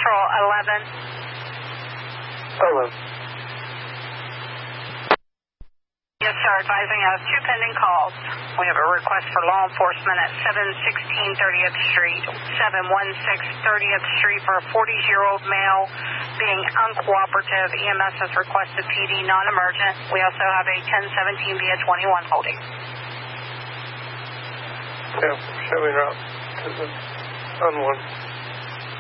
Patrol 11. 11. Yes, sir. Advising I have 2 pending calls. We have a request for law enforcement at 716 30th Street, 716 30th Street for a 40-year-old male being uncooperative. EMS has requested PD non-emergent. We also have a 1017 via 21 holding. Yeah, showing up to the unwanted.